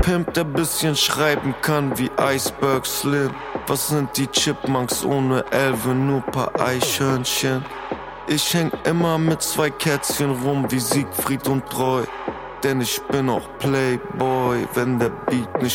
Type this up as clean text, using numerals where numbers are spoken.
Pimp, der bisschen schreiben kann wie Iceberg Slim. Was sind die Chipmunks ohne Elve, nur paar Eichhörnchen? Ich häng immer mit 2 Kätzchen rum wie Siegfried und Treu. Denn ich bin auch Playboy, wenn der Beat nicht